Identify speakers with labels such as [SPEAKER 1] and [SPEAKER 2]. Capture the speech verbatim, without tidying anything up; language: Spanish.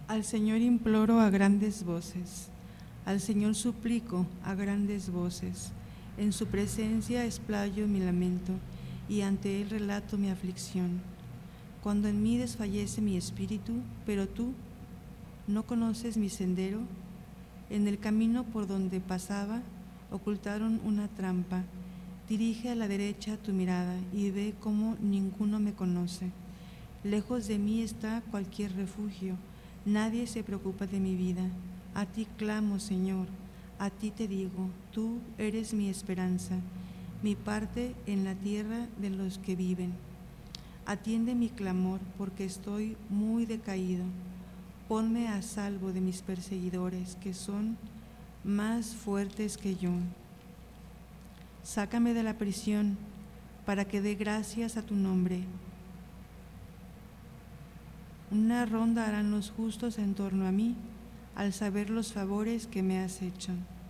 [SPEAKER 1] Al Señor imploro a grandes voces, al Señor suplico a grandes voces. En su presencia explayo mi lamento y ante Él relato mi aflicción. Cuando en mí desfallece mi espíritu, pero tú no conoces mi sendero. En el camino por donde pasaba ocultaron una trampa. Dirige a la derecha tu mirada y ve cómo ninguno me conoce. Lejos de mí está cualquier refugio, nadie se preocupa de mi vida. A ti clamo, Señor, a ti te digo, tú eres mi esperanza, mi parte en la tierra de los que viven. Atiende mi clamor, porque estoy muy decaído. Ponme a salvo de mis perseguidores, que son más fuertes que yo. Sácame de la prisión, para que dé gracias a tu nombre. Una ronda harán los justos en torno a mí, al saber los favores que me has hecho.